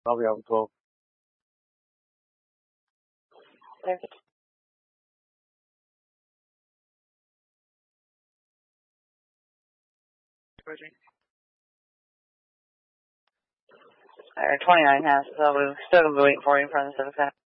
I'll be out in 12. There. Alright, 29 has, so we're still going to be waiting for you in front of the Civic Center.